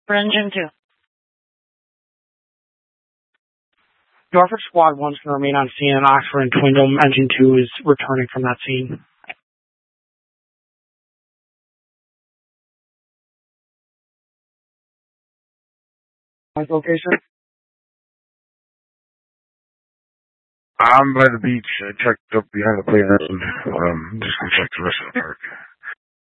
For Engine 2. Norfolk Squad 1's going to remain on scene, and Oxford and Twin Dome Engine 2 is returning from that scene. Location? I'm by the beach. I checked up behind the playground. Just gonna check the rest of the park.